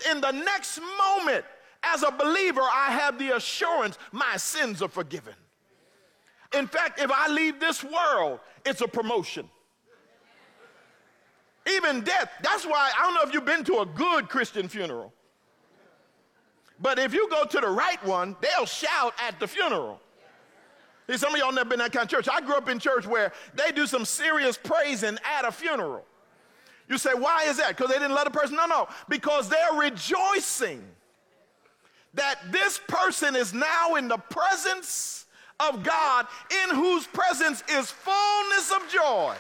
in the next moment, as a believer, I have the assurance my sins are forgiven. In fact, if I leave this world, it's a promotion. Even death, that's why, I don't know if you've been to a good Christian funeral, but if you go to the right one, they'll shout at the funeral. See, some of y'all never been in that kind of church. I grew up in church where they do some serious praising at a funeral. You say, why is that? Because they didn't love the person? No, because they're rejoicing that this person is now in the presence of God, in whose presence is fullness of joy.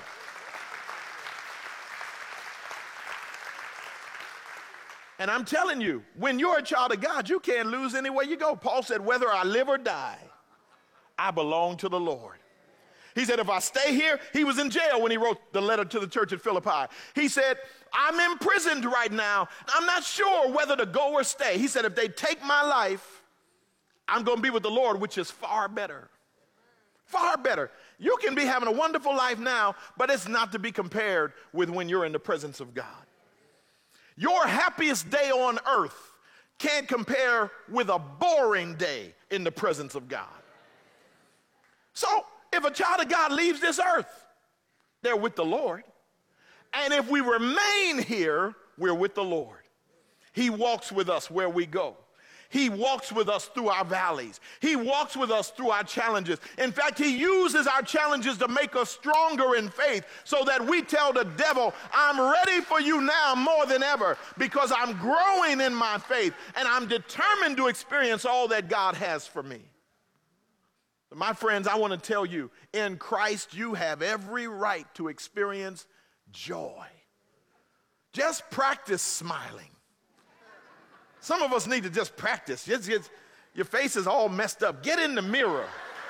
And I'm telling you, when you're a child of God, you can't lose anywhere you go. Paul said, whether I live or die, I belong to the Lord. He said, if I stay here, he was in jail when he wrote the letter to the church at Philippi. He said, I'm imprisoned right now. I'm not sure whether to go or stay. He said, if they take my life, I'm going to be with the Lord, which is far better. Far better. You can be having a wonderful life now, but it's not to be compared with when you're in the presence of God. Your happiest day on earth can't compare with a boring day in the presence of God. So, if a child of God leaves this earth, they're with the Lord. And if we remain here, we're with the Lord. He walks with us where we go. He walks with us through our valleys. He walks with us through our challenges. In fact, he uses our challenges to make us stronger in faith so that we tell the devil, I'm ready for you now more than ever because I'm growing in my faith and I'm determined to experience all that God has for me. My friends, I want to tell you, in Christ, you have every right to experience joy. Just practice smiling. Some of us need to just practice. Your face is all messed up. Get in the mirror.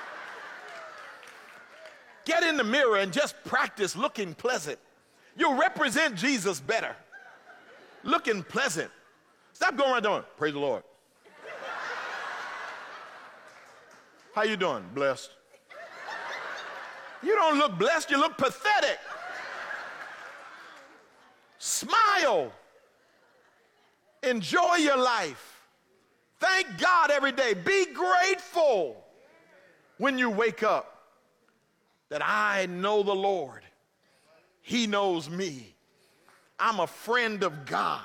Get in the mirror and just practice looking pleasant. You'll represent Jesus better. Looking pleasant. Stop going around doing, praise the Lord. How you doing? Blessed. You don't look blessed, you look pathetic. Smile. Enjoy your life. Thank God every day. Be grateful when you wake up that I know the Lord. He knows me. I'm a friend of God.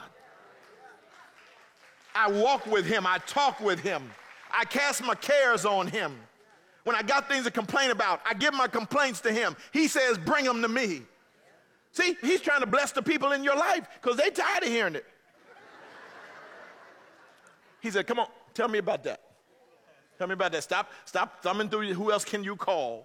I walk with him. I talk with him. I cast my cares on him. When I got things to complain about, I give my complaints to him. He says, bring them to me. See, he's trying to bless the people in your life because they're tired of hearing it. He said, come on, tell me about that. Tell me about that. Stop thumbing through you. Who else can you call?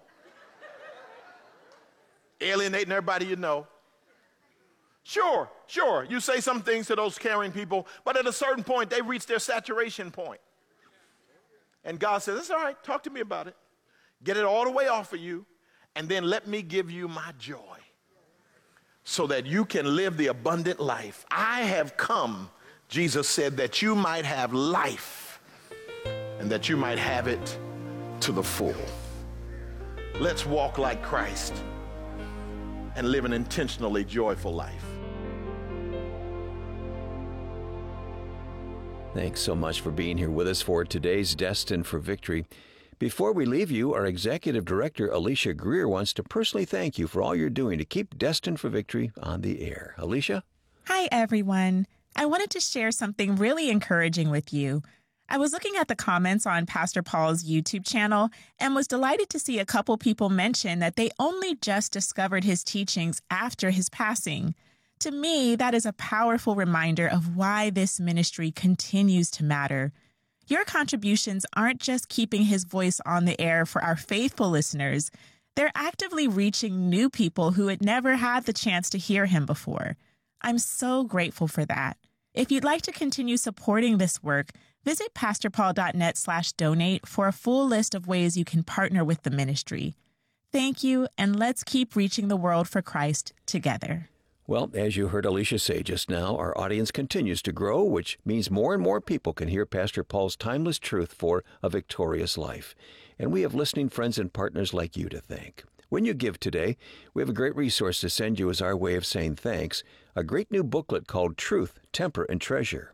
Alienating everybody you know. Sure. You say some things to those caring people, but at a certain point, they reach their saturation point. And God says, it's all right, talk to me about it. Get it all the way off of you, and then let me give you my joy so that you can live the abundant life. I have come, Jesus said, that you might have life and that you might have it to the full. Let's walk like Christ and live an intentionally joyful life. Thanks so much for being here with us for today's Destined for Victory. Before we leave you, our Executive Director, Alicia Greer, wants to personally thank you for all you're doing to keep Destined for Victory on the air. Alicia? Hi, everyone. I wanted to share something really encouraging with you. I was looking at the comments on Pastor Paul's YouTube channel and was delighted to see a couple people mention that they only just discovered his teachings after his passing. To me, that is a powerful reminder of why this ministry continues to matter. Your contributions aren't just keeping his voice on the air for our faithful listeners. They're actively reaching new people who had never had the chance to hear him before. I'm so grateful for that. If you'd like to continue supporting this work, visit pastorpaul.net/donate for a full list of ways you can partner with the ministry. Thank you, and let's keep reaching the world for Christ together. Well, as you heard Alicia say just now, our audience continues to grow, which means more and more people can hear Pastor Paul's timeless truth for a victorious life. And we have listening friends and partners like you to thank. When you give today, we have a great resource to send you as our way of saying thanks, a great new booklet called Truth, Temper, and Treasure.